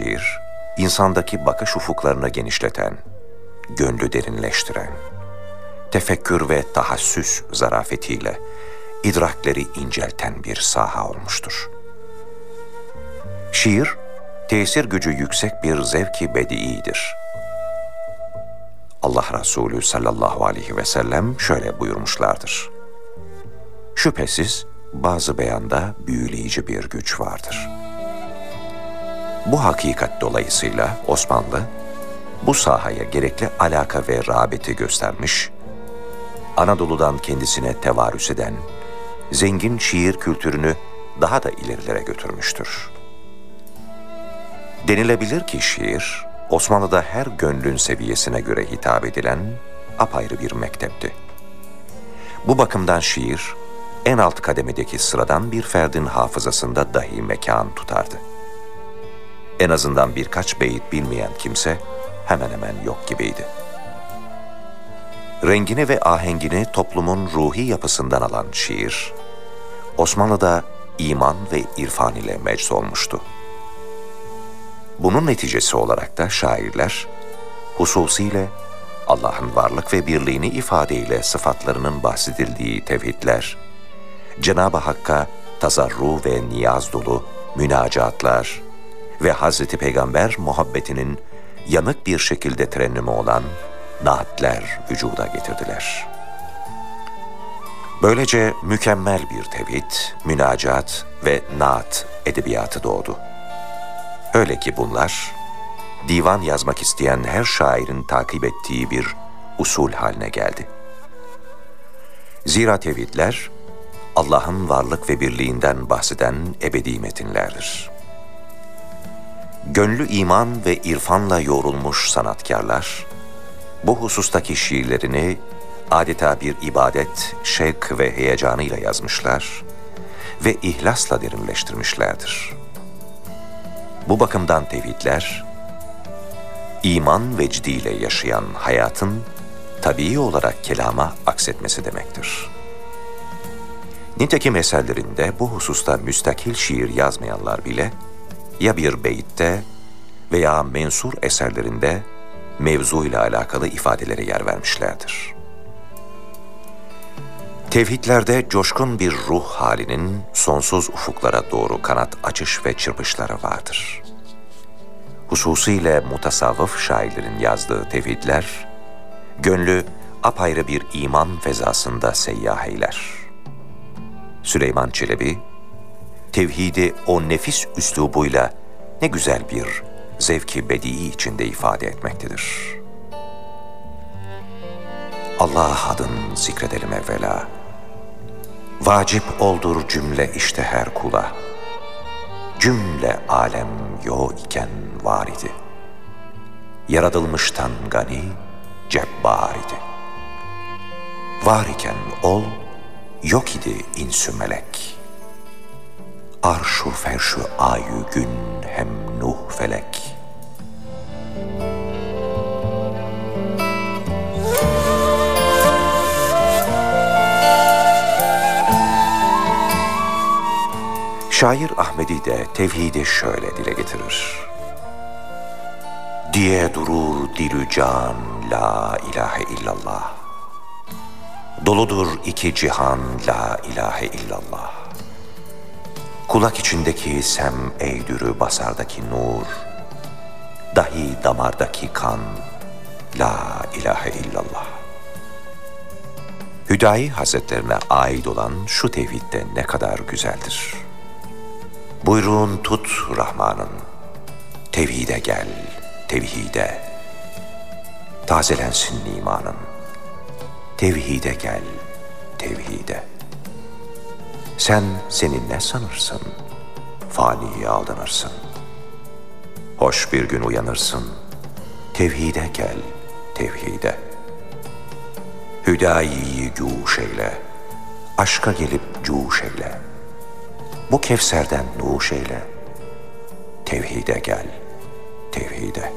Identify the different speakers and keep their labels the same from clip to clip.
Speaker 1: şiir, insandaki bakış ufuklarını genişleten, gönlü derinleştiren, tefekkür ve tahassüs zarafetiyle idrakleri incelten bir saha olmuştur. Şiir, tesir gücü yüksek bir zevk-i bedi'idir. Allah Resulü sallallahu aleyhi ve sellem şöyle buyurmuşlardır: şüphesiz bazı beyanda büyüleyici bir güç vardır. Bu hakikat dolayısıyla Osmanlı, bu sahaya gerekli alaka ve rağbeti göstermiş, Anadolu'dan kendisine tevarüs eden zengin şiir kültürünü daha da ilerilere götürmüştür. Denilebilir ki şiir, Osmanlı'da her gönlün seviyesine göre hitap edilen apayrı bir mektepti. Bu bakımdan şiir, en alt kademedeki sıradan bir ferdin hafızasında dahi mekan tutardı. En azından birkaç beyit bilmeyen kimse hemen hemen yok gibiydi. Rengini ve ahengini toplumun ruhi yapısından alan şiir, Osmanlı'da iman ve irfan ile mecz olmuştu. Bunun neticesi olarak da şairler, hususiyle Allah'ın varlık ve birliğini ifadeyle sıfatlarının bahsedildiği tevhidler, Cenab-ı Hakk'a tazarru ve niyaz dolu münacatlar ve Hazreti Peygamber muhabbetinin yanık bir şekilde terennümü olan naatler vücuda getirdiler. Böylece mükemmel bir tevhid, münacat ve naat edebiyatı doğdu. Öyle ki bunlar, divan yazmak isteyen her şairin takip ettiği bir usul haline geldi. Zira tevhidler, Allah'ın varlık ve birliğinden bahseden ebedi metinlerdir. Gönlü iman ve irfanla yoğrulmuş sanatkarlar, bu husustaki şiirlerini adeta bir ibadet, şevk ve heyecanıyla yazmışlar ve ihlasla derinleştirmişlerdir. Bu bakımdan tevhidler, iman vecdiyle yaşayan hayatın tabii olarak kelama aksetmesi demektir. Nitekim eserlerinde bu hususta müstakil şiir yazmayanlar bile, ya bir beyitte veya mensur eserlerinde mevzuyla alakalı ifadelere yer vermişlerdir. Tevhidlerde coşkun bir ruh halinin sonsuz ufuklara doğru kanat açış ve çırpışları vardır. Hususiyle mutasavvıf şairlerin yazdığı tevhidler, gönlü apayrı bir iman fezasında seyyah eyler. Süleyman Çelebi, tevhidi o nefis üslubuyla ne güzel bir zevk-i bedii içinde ifade etmektedir. Allah adın zikredelim evvela. Vacip oldur cümle işte her kula. Cümle alem yo iken var idi. Yaratılmıştan gani, cebbar idi. Var iken ol, yok idi insü melek. Arşu ferşu ayü gün hem nuh felek. Şair Ahmedi de tevhidi şöyle dile getirir: diye durur dilü can la ilahe illallah. Doludur iki cihan la ilahe illallah. Kulak içindeki sem eydürü basardaki nur, dahi damardaki kan la ilahe illallah. Hüdayi Hazretlerine ait olan şu tevhid de ne kadar güzeldir. Buyruğun tut Rahman'ın, tevhide gel, tevhide. Tazelensin imanın, tevhide gel, tevhide. Sen seni ne sanırsın, faniye aldanırsın. Hoş bir gün uyanırsın, tevhide gel, tevhide. Hüdayi'yi cuş eyle, aşka gelip cuş eyle. Bu Kevser'den nuş eyle, tevhide gel, tevhide.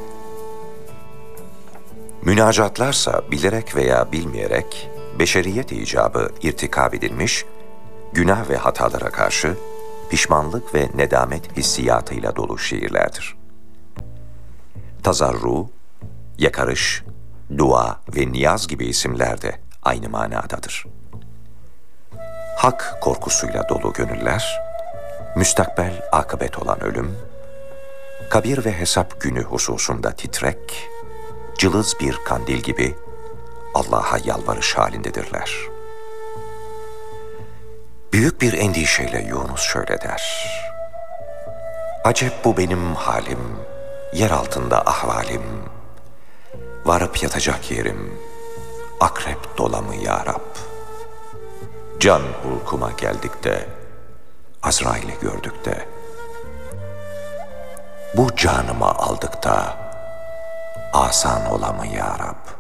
Speaker 1: Münacatlarsa bilerek veya bilmeyerek beşeriyet icabı irtikab edilmiş, günah ve hatalara karşı pişmanlık ve nedamet hissiyatıyla dolu şiirlerdir. Tazarru, yakarış, dua ve niyaz gibi isimler de aynı manadadır. Hak korkusuyla dolu gönüller, müstakbel akıbet olan ölüm, kabir ve hesap günü hususunda titrek, cılız bir kandil gibi Allah'a yalvarış halindedirler. Büyük bir endişeyle Yunus şöyle der: Acep bu benim halim, yer altında ahvalim, varıp yatacak yerim, akrep dolamı ya Rab. Can hulkuma geldik de, Azrail'i gördük de, bu canımı aldık da, asan olamı ya Rab.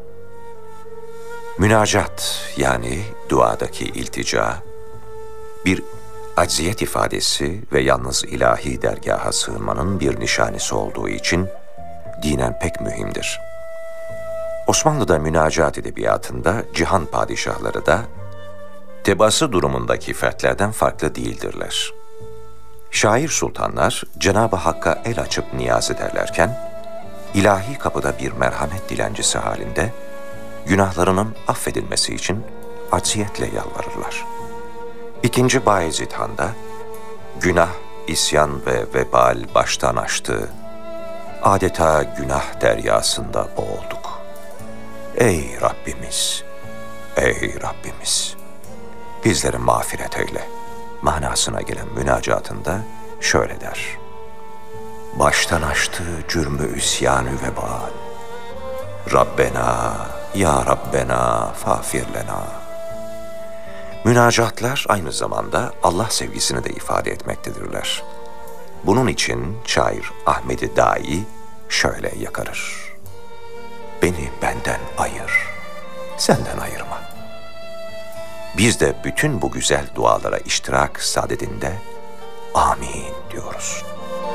Speaker 1: Münacat yani duadaki iltica, bir acziyet ifadesi ve yalnız ilahi dergaha sığınmanın bir nişanesi olduğu için dinen pek mühimdir. Osmanlı'da münacat edebiyatında cihan padişahları da tebaası durumundaki fertlerden farklı değildirler. Şair sultanlar Cenab-ı Hakk'a el açıp niyaz ederlerken, ilahi kapıda bir merhamet dilencisi halinde günahlarının affedilmesi için acziyetle yalvarırlar. İkinci Bayezid Han da günah, isyan ve vebal baştan açtı, adeta günah deryasında boğulduk. Ey Rabbimiz, ey Rabbimiz, bizleri mağfiret eyle manasına gelen münacatında şöyle der: Baştan açtı cürmü isyanü vebal, Rabbena, ya Rabbena, fağfir lena. Münacatlar aynı zamanda Allah sevgisini de ifade etmektedirler. Bunun için şair Ahmed-i Dai şöyle yakarır: Beni benden ayır, senden ayırma. Biz de bütün bu güzel dualara iştirak saadetinde amin diyoruz.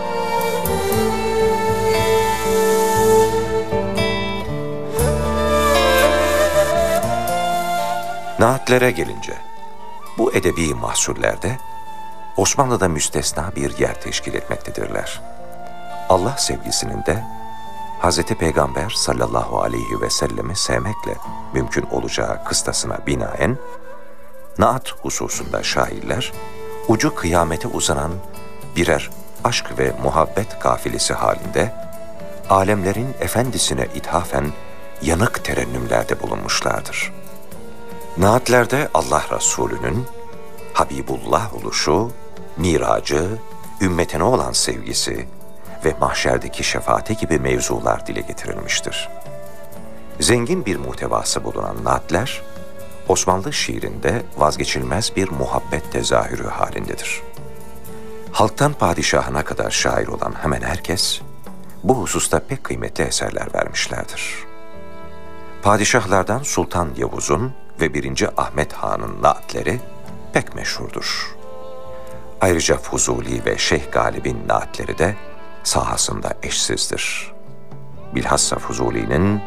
Speaker 1: Naatlere gelince, bu edebi mahsullerde Osmanlı'da müstesna bir yer teşkil etmektedirler. Allah sevgisinin de Hz. Peygamber sallallahu aleyhi ve sellemi sevmekle mümkün olacağı kıstasına binaen, naat hususunda şairler, ucu kıyamete uzanan birer aşk ve muhabbet kafilesi halinde, alemlerin efendisine ithafen yanık terennümlerde bulunmuşlardır. Naatlerde Allah Resulü'nün Habibullah oluşu, miracı, ümmetine olan sevgisi ve mahşerdeki şefaati gibi mevzular dile getirilmiştir. Zengin bir muhtevası bulunan naatler, Osmanlı şiirinde vazgeçilmez bir muhabbet tezahürü halindedir. Halktan padişahına kadar şair olan hemen herkes, bu hususta pek kıymetli eserler vermişlerdir. Padişahlardan Sultan Yavuz'un ve 1. Ahmet Han'ın naatleri pek meşhurdur. Ayrıca Fuzuli ve Şeyh Galip'in naatleri de sahasında eşsizdir. Bilhassa Fuzuli'nin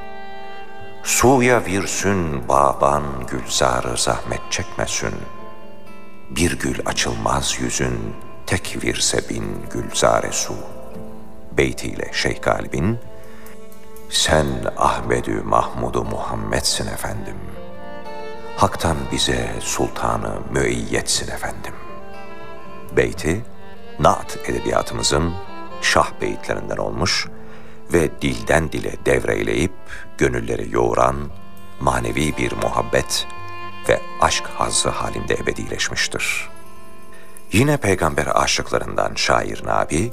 Speaker 1: "Suya virsün baban gülzarı zahmet çekmesün, bir gül açılmaz yüzün tek virse bin gülzare su" beytiyle Şeyh Galip'in "Sen Ahmedü Mahmudu Muhammed'sin efendim, Hak'tan bize sultanı müeyyetsin efendim" beyti, naat edebiyatımızın şah beyitlerinden olmuş ve dilden dile devreyleyip gönülleri yoğuran manevi bir muhabbet ve aşk hazzı halinde ebedileşmiştir. Yine peygamber aşıklarından şair Nabi,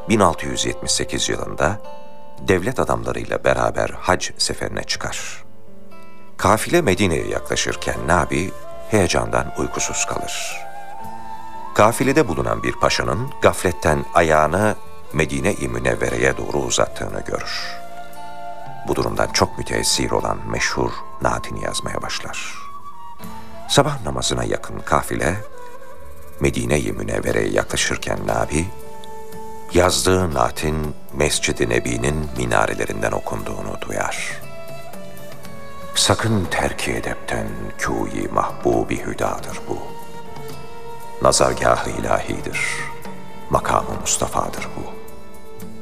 Speaker 1: 1678 yılında devlet adamlarıyla beraber hac seferine çıkar. Kafile Medine'ye yaklaşırken Nabi heyecandan uykusuz kalır. Kafilede bulunan bir paşanın gafletten ayağını Medine-i Münevvere'ye doğru uzattığını görür. Bu durumdan çok müteessir olan meşhur naatini yazmaya başlar. Sabah namazına yakın kafile Medine-i Münevvere'ye yaklaşırken Nabi, yazdığı naatin Mescid-i Nebi'nin minarelerinden okunduğunu duyar. Sakın terki edepten kûyi mahbubi hüdadır bu. Nazargâh-ı ilahidir, makamı Mustafa'dır bu.